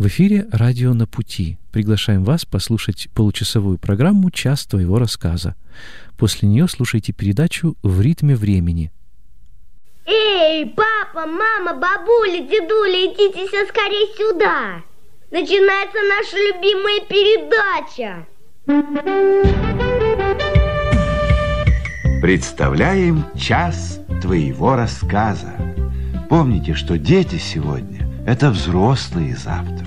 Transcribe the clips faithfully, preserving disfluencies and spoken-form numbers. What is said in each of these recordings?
В эфире «Радио на пути». Приглашаем вас послушать получасовую программу «Час твоего рассказа». После нее слушайте передачу «В ритме времени». Эй, папа, мама, бабуля, дедуля, идите все скорее сюда. Начинается наша любимая передача. Представляем «Час твоего рассказа». Помните, что дети сегодня – это взрослые завтра.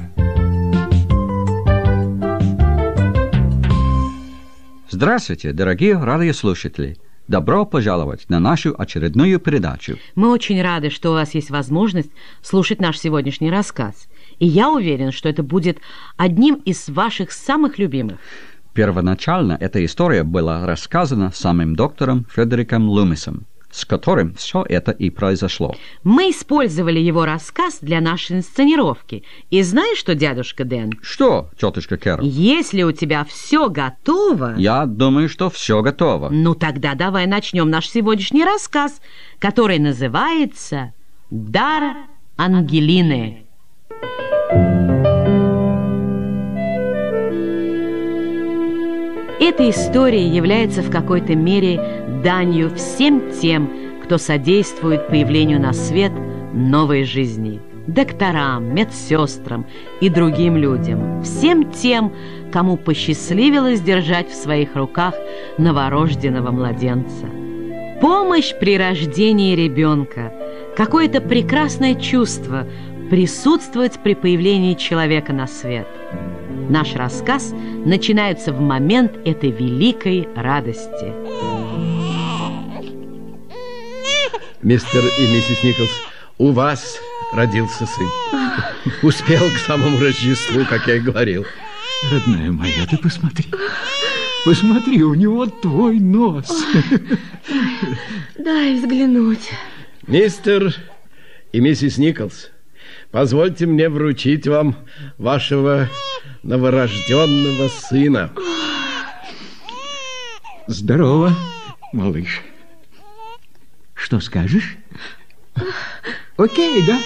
Здравствуйте, дорогие радиослушатели! Добро пожаловать на нашу очередную передачу. Мы очень рады, что у вас есть возможность слушать наш сегодняшний рассказ. И я уверен, что это будет одним из ваших самых любимых. Первоначально эта история была рассказана самим доктором Фредериком Лумисом, с которым все это и произошло. Мы использовали его рассказ для нашей инсценировки. И знаешь что, дядюшка Дэн? Что, тетушка Кэрол? Если у тебя все готово... Я думаю, что все готово. Ну, тогда давай начнем наш сегодняшний рассказ, который называется «Дар Ангелины». Эта история является в какой-то мере данью всем тем, кто содействует появлению на свет новой жизни. Докторам, медсестрам и другим людям. Всем тем, кому посчастливилось держать в своих руках новорожденного младенца. Помощь при рождении ребенка. Какое-то прекрасное чувство присутствовать при появлении человека на свет. Наш рассказ начинается в момент этой великой радости. Мистер и миссис Николс, у вас родился сын. Успел к самому Рождеству, как я и говорил. Родная моя, ты посмотри. Посмотри, у него твой нос. Дай взглянуть. Мистер и миссис Николс, позвольте мне вручить вам вашего новорожденного сына. Здорово, малыш. Что скажешь? Окей, да?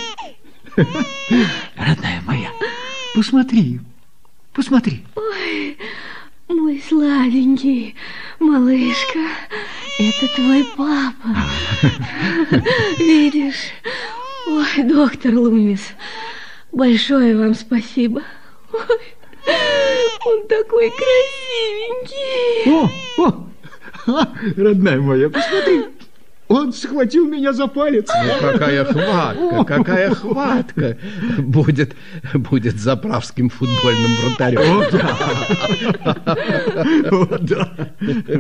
Родная моя, посмотри, посмотри. Ой, мой сладенький малышка, это твой папа. Видишь? Ой, доктор Лумис, большое вам спасибо. Ой, он такой красивенький. О, о, а, родная моя, посмотри. Он схватил меня за палец. Ну, какая хватка, какая хватка. Будет, будет заправским футбольным вратарем. О, да. О, да.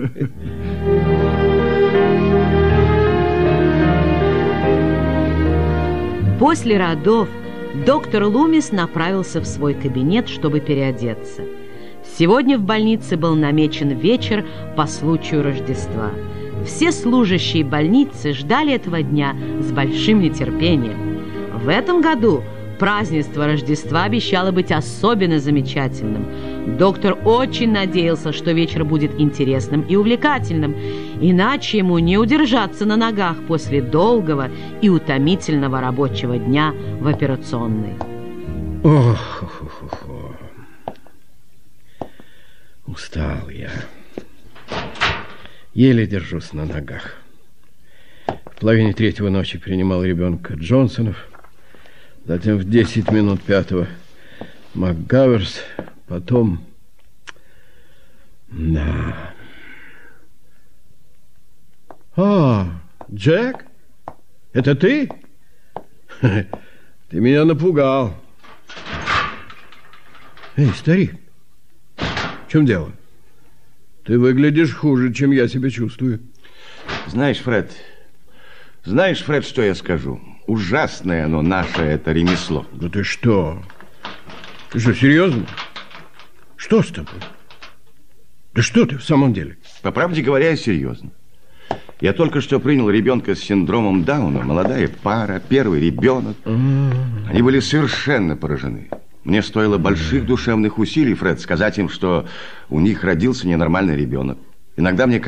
После родов доктор Лумис направился в свой кабинет, чтобы переодеться. Сегодня в больнице был намечен вечер по случаю Рождества. Все служащие больницы ждали этого дня с большим нетерпением. В этом году празднество Рождества обещало быть особенно замечательным. Доктор очень надеялся, что вечер будет интересным и увлекательным, иначе ему не удержаться на ногах после долгого и утомительного рабочего дня в операционной. Ох, устал я. Еле держусь на ногах. В половине третьего ночи принимал ребенка Джонсонов. Затем в десять минут пятого МакГаверс. Потом... Да. А, Джек? Это ты? Ты меня напугал. Эй, старик, в чем дело? Ты выглядишь хуже, чем я себя чувствую. Знаешь, Фред, знаешь, Фред, что я скажу? Ужасное оно, наше это ремесло. Да ты что? Ты что, серьезно? Что с тобой? Да что ты в самом деле? По правде говоря, я серьезно. Я только что принял ребенка с синдромом Дауна. Молодая пара, первый ребенок. А-а-а. Они были совершенно поражены. Мне стоило больших душевных усилий, Фред, сказать им, что у них родился ненормальный ребенок. Иногда мне